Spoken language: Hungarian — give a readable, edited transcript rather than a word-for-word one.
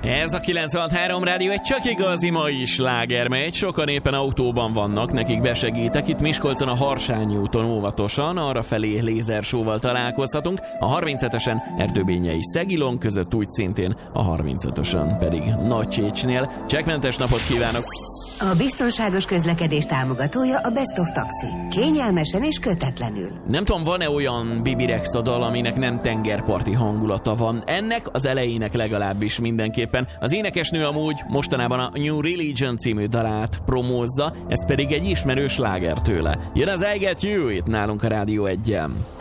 Ez a 96.3 rádió egy csak igazi mai slágermegy. Sokan éppen autóban vannak, nekik besegítek. Itt Miskolcon a Harsányi úton óvatosan, arrafelé lézersóval találkozhatunk. A 37-esen Erdőbényei Szegilon között, úgy szintén a 35-ösön pedig Nagycsécsnél. Csekkmentes napot kívánok! A biztonságos közlekedés támogatója a Best of Taxi. Kényelmesen és kötetlenül. Nem tudom, van-e olyan Bibi Rexha dal, aminek nem tengerparti hangulata van. Ennek az elejének legalábbis mindenképpen. Az énekesnő amúgy mostanában a New Religion című dalát promózza, ez pedig egy ismerős sláger tőle. Jön az I Get You itt nálunk a Rádió 1-en.